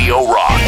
Radio Rock.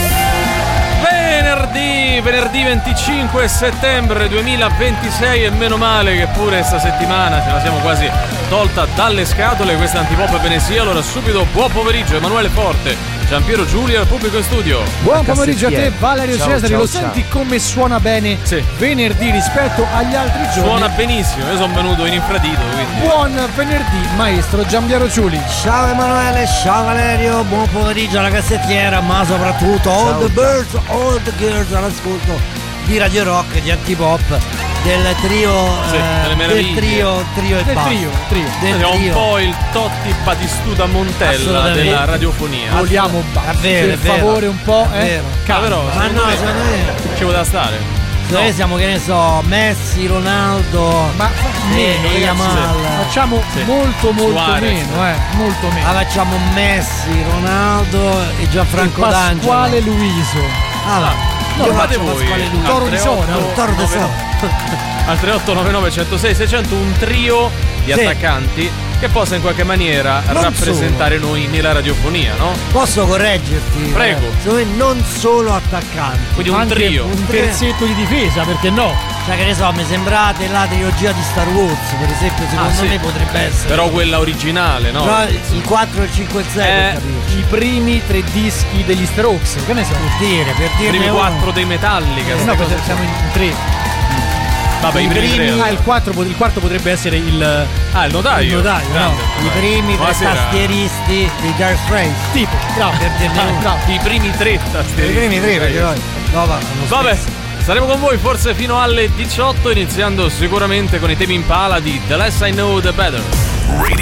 Venerdì 25 settembre 2026 e meno male che pure sta settimana ce la siamo quasi tolta dalle scatole. Questa Antipop bene sia. Allora subito buon pomeriggio Emanuele Forte, Giampiero Giulia al pubblico in studio. Buon pomeriggio a te Valerio Cesari. Ciao, Lo ciao. senti come suona bene Sì. venerdì rispetto agli altri giorni? Suona benissimo, io sono venuto in infradito, quindi. Buon venerdì maestro Giampiero Giuli. Ciao Emanuele, ciao Valerio, buon pomeriggio alla cassettiera, ma soprattutto all the birds, all the girls all'ascolto di Radio Rock, di Antipop, del trio, Sì, delle meraviglie. trio e Del basta. trio. Del Siamo un trio. po' il Totti Batistuta Montella Assolutamente. della radiofonia. Vogliamo È vero, per è vero. favore un po', È vero. calma. Però, Ma secondo no, me secondo me ci poteva stare. noi siamo, che ne so, Messi, Ronaldo, Ma meno, ragazzi, Yamal. facciamo Sì. molto Suarez. meno, molto meno. Ah, facciamo Messi, Ronaldo e Gianfranco D'Angelo. Pasquale Luiso. Ah, No, io fate faccio voi. Pasquale Luiso. Toro di Sora, Toro di Sora. Al 3899 106 600 un trio di Sì. attaccanti che possa in qualche maniera Non rappresentare noi nella radiofonia, no? Posso correggerti? Prego. Secondo me non solo attaccanti. Quindi un Anche trio. un terzetto di difesa, perché no? Cioè, che ne so, mi sembrate la trilogia di Star Wars, per esempio, secondo sì. me potrebbe essere. Però quella originale, no? Però il 4, il 5 e il 6 per capirci. I primi 3 dischi degli Strokes, che ne so? Per I dirne primi uno. 4 dei Metallica. No, perché siamo in 3. Vabbè, i primi tre. Ah, il quarto potrebbe essere il Ah, il notaio. Il notaio, Grande. I primi 3 Buonasera. tastieristi dei Dark Straits. tipo, bravo, Per dirne uno. bravo. I primi 3 I primi 3 perché poi. No, va, non Vabbè, stesso. saremo con voi forse fino alle 18, iniziando sicuramente con i temi in pala di The Less I Know The Better. Radio